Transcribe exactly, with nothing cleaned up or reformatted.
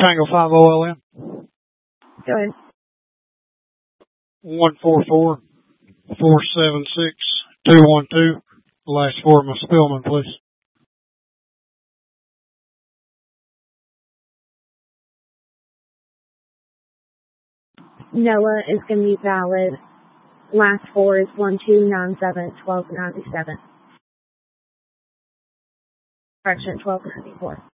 Tango five O L M. Go ahead. One four four four seven six two one two. The last four of my Spillman, please. Noah is going to be valid. Last four is one two nine seven twelve ninety seven. Correction, twelve ninety four.